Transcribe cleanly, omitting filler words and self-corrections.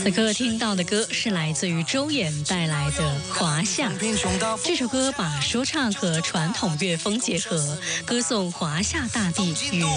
此刻听到的歌是来自于周衍带来的《华夏》。这首歌把说唱和传统乐风结合，歌颂华夏大地与